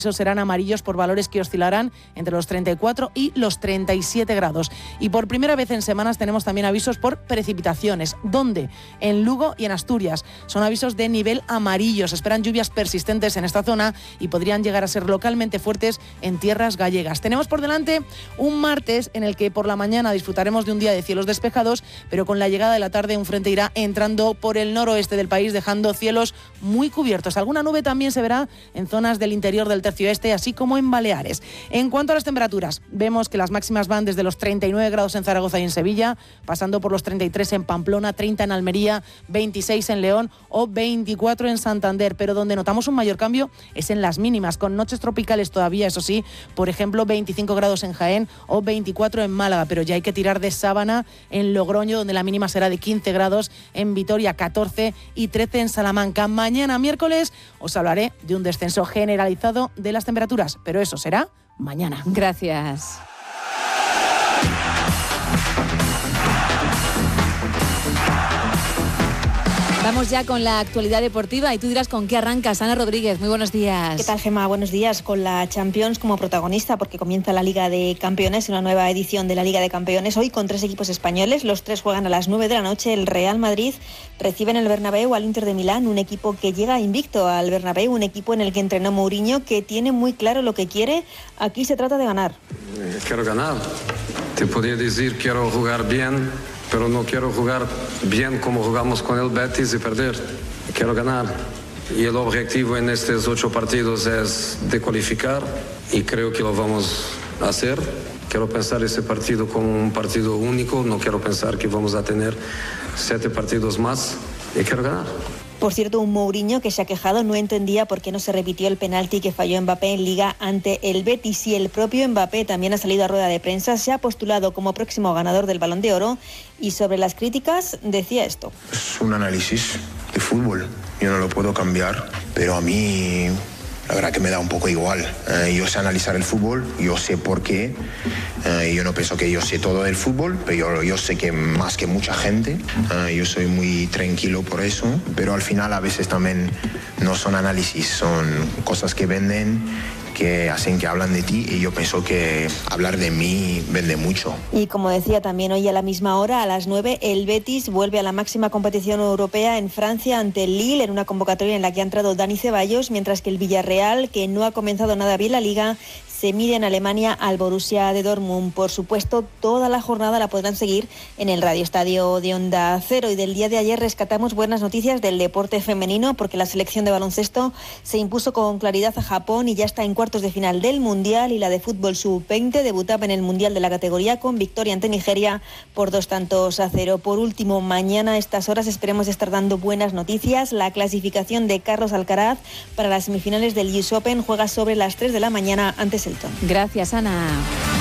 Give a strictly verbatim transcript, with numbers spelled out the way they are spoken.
Esos serán amarillos por valores que oscilarán entre los treinta y cuatro y los treinta y siete grados. Y por primera vez en semanas tenemos también avisos por precipitaciones. ¿Dónde? En Lugo y en Asturias. Son avisos de nivel amarillo. Se esperan lluvias persistentes en esta zona y podrían llegar a ser localmente fuertes en tierras gallegas. Tenemos por delante un martes en el que por la mañana disfrutaremos de un día de cielos despejados, pero con la llegada de la tarde un frente irá entrando por el noroeste del país, dejando cielos muy cubiertos. Alguna nube también se verá en zonas del interior del tercio este, así como en Baleares. En cuanto a las temperaturas, vemos que las máximas van desde los treinta y nueve grados en Zaragoza y en Sevilla, pasando por los treinta y tres en Pamplona, treinta en Almería, veintiséis en León o veinticuatro en Santander, pero donde notamos un mayor cambio es en las mínimas, con noches tropicales todavía, eso sí, por ejemplo, veinticinco grados en Jaén o veinticuatro en Málaga, pero ya hay que tirar de sábana en Logroño, donde la mínima será de quince grados, en Vitoria catorce y trece en Salamanca. Mañana miércoles os hablaré de un descenso generalizado de las temperaturas, pero eso será mañana. Gracias. Vamos ya con la actualidad deportiva y tú dirás con qué arrancas. Ana Rodríguez, muy buenos días. ¿Qué tal, Gemma? Buenos días. Con la Champions como protagonista, porque comienza la Liga de Campeones, una nueva edición de la Liga de Campeones, hoy con tres equipos españoles. Los tres juegan a las nueve de la noche. El Real Madrid recibe en el Bernabéu al Inter de Milán, un equipo que llega invicto al Bernabéu, un equipo en el que entrenó Mourinho, que tiene muy claro lo que quiere. Aquí se trata de ganar. Quiero ganar. Te podría decir quiero jugar bien, pero no quiero jugar bien como jugamos con el Betis y perder. Quiero ganar. Y el objetivo en estos ocho partidos es de cualificar y creo que lo vamos a hacer. Quiero pensar este partido como un partido único, no quiero pensar que vamos a tener siete partidos más y quiero ganar. Por cierto, un Mourinho que se ha quejado, no entendía por qué no se repitió el penalti que falló Mbappé en Liga ante el Betis, y el propio Mbappé también ha salido a rueda de prensa, se ha postulado como próximo ganador del Balón de Oro y sobre las críticas decía esto. Es un análisis de fútbol, yo no lo puedo cambiar, pero a mí la verdad que me da un poco igual. Eh, yo sé analizar el fútbol, yo sé por qué, eh, yo no pienso que yo sé todo del fútbol, pero yo, yo sé que más que mucha gente, eh, yo soy muy tranquilo por eso, pero al final a veces también no son análisis, son cosas que venden, que hacen que hablan de ti, y yo pienso que hablar de mí vende mucho. Y como decía también hoy a la misma hora, a las nueve, el Betis vuelve a la máxima competición europea en Francia ante el Lille, en una convocatoria en la que ha entrado Dani Ceballos, mientras que el Villarreal, que no ha comenzado nada bien la Liga, se mide en Alemania al Borussia de Dortmund. Por supuesto, toda la jornada la podrán seguir en el Radio Estadio de Onda Cero. Y del día de ayer rescatamos buenas noticias del deporte femenino, porque la selección de baloncesto se impuso con claridad a Japón y ya está en cuartos de final del Mundial, y la de fútbol sub veinte debutaba en el Mundial de la categoría con victoria ante Nigeria por dos tantos a cero. Por último, mañana a estas horas esperemos estar dando buenas noticias. La clasificación de Carlos Alcaraz para las semifinales del U S Open juega sobre las tres de la mañana ante Selton. Gracias, Ana.